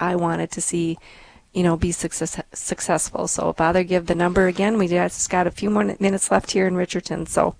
I wanted to see, be successful. So, Father, give the number again. We just got a few more minutes left here in Richardson. So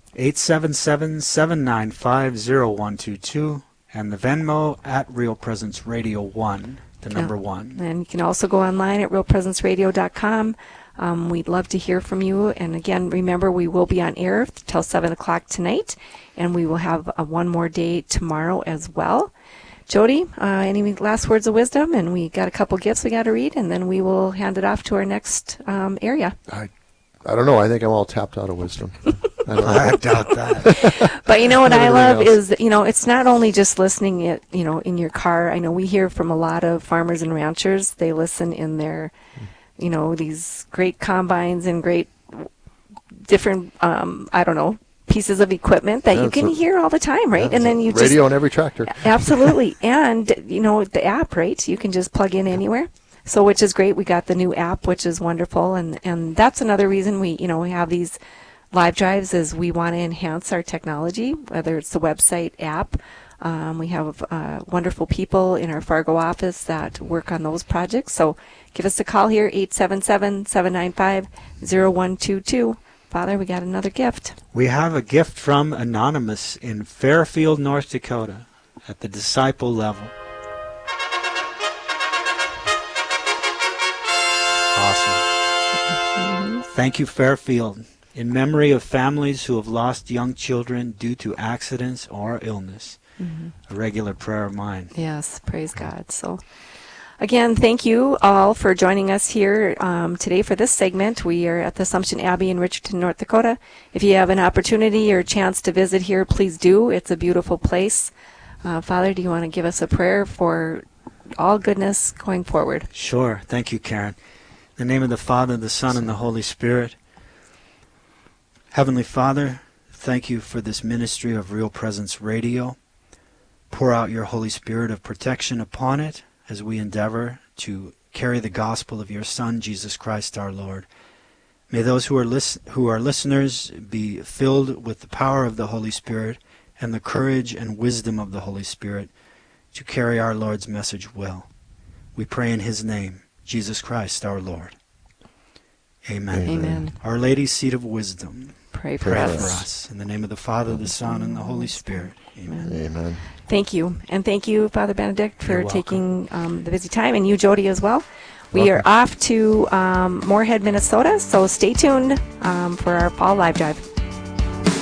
877-795-0122 and the Venmo at Real Presence Radio 1, the number 1. And you can also go online at realpresenceradio.com. We'd love to hear from you. And again, remember, we will be on air till 7 o'clock tonight, and we will have one more day tomorrow as well. Jody, any last words of wisdom? And we got a couple gifts we got to read, and then we will hand it off to our next area. I don't know. I think I'm all tapped out of wisdom. I doubt that. But what I love is, it's not only just listening in your car. I know we hear from a lot of farmers and ranchers. They listen in their, these great combines and great different, pieces of equipment that you can hear all the time, right? Yeah, and then you radio on every tractor. Absolutely. And, the app, right? You can just plug in anywhere. So, which is great. We got the new app, which is wonderful. And that's another reason we have these live drives, is we want to enhance our technology, whether it's the website, app. We have wonderful people in our Fargo office that work on those projects. So give us a call here, 877-795-0122. Father, we got another gift. We have a gift from Anonymous in Fairfield, North Dakota, at the disciple level. Awesome. Thank you, Fairfield. In memory of families who have lost young children due to accidents or illness. A regular prayer of mine. Yes, praise God. So, again, thank you all for joining us here today for this segment. We are at the Assumption Abbey in Richardson, North Dakota. If you have an opportunity or a chance to visit here, please do. It's a beautiful place. Father, do you want to give us a prayer for all goodness going forward? Sure. Thank you, Karen. In the name of the Father, the Son, and the Holy Spirit. Heavenly Father, thank you for this ministry of Real Presence Radio. Pour out your Holy Spirit of protection upon it as we endeavor to carry the gospel of your Son, Jesus Christ our Lord. May those who are listeners be filled with the power of the Holy Spirit and the courage and wisdom of the Holy Spirit to carry our Lord's message well. We pray in his name, Jesus Christ our Lord. Amen. Amen. Our Lady's seat of wisdom. Pray for us. In the name of the Father, the Son, and the Holy Spirit. Amen. Amen. Thank you. And thank you, Father Benedict, for taking the busy time, and you, Jody, as well. We are off to Moorhead, Minnesota, so stay tuned for our fall live drive.